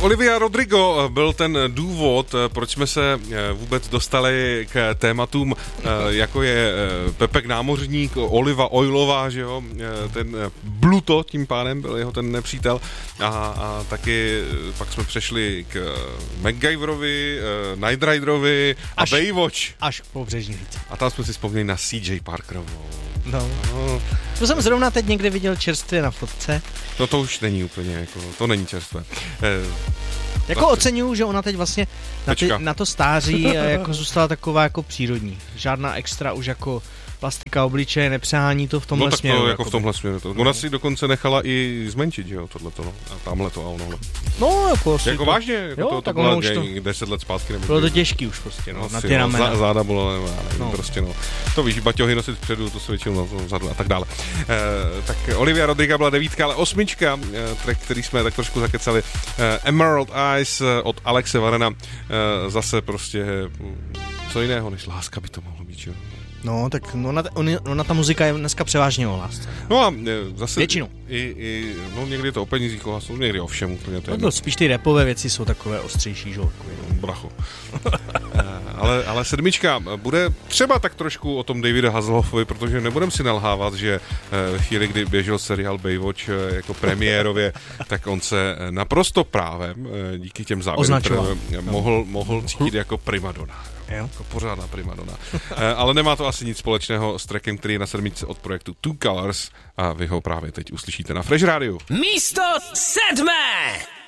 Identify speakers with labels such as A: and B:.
A: Olivia Rodrigo byl ten důvod, proč jsme se vůbec dostali k tématům, jako je Pepek námořník, Oliva Oilová, že jo, ten Bluto tím pádem byl jeho ten nepřítel a taky pak jsme přešli k MacGyverovi, Knight Riderovi a Baywatch.
B: Až k pobřežní hlídce.
A: A tam jsme si vzpomněli na CJ Parkerovou.
B: No. To jsem zrovna teď někde viděl čerstvě na fotce.
A: No to už není úplně, jako, to není čerstvé.
B: Jako oceňuju, že ona teď vlastně na to stáří jako zůstala taková jako přírodní. Žádná extra už jako plastika obličeje, nepřehání to v tomhle směru.
A: No tak to jako v tomhle směru. Ona si dokonce nechala i zmenšit, že jo, tohleto, no. A tamhleto a onohle.
B: No, jako asi
A: jako
B: to...
A: vážně, jako
B: jo,
A: to bylo 10 let zpátky. Nebo
B: bylo to těžký už prostě, no, na ty ramena.
A: Záda bylo, nevím, prostě, no. To víš, baťohy nosit vpředu, to se většinou vzadu a tak dále. Tak Olivia Rodrigo byla 9, ale 8, track, který jsme tak trošku zakecali, Emerald Eyes od Alexe Varena, zase prostě co jiného než láska by to mohlo být, jo.
B: No, tak ona ta muzika je dneska převážně o lásce.
A: No a zase...
B: Většinou.
A: No někdy je to o penězích, o lásce, někdy o všem úplně.
B: No, spíš ty rapové věci jsou takové ostřejší, že?
A: Bracho. ale 7 bude třeba tak trošku o tom Davidu Hasselhoffovi, protože nebudem si nalhávat, že ve chvíli, kdy běžel seriál Baywatch jako premiérově, tak on se naprosto právem díky těm závěrům mohl cítit jako primadona. Jako pořádná primadona. Ale nemá to asi nic společného s trackem, který je na 7 od projektu Two Colors a vy ho právě teď uslyšíte na Fresh Radio.
C: Místo 7.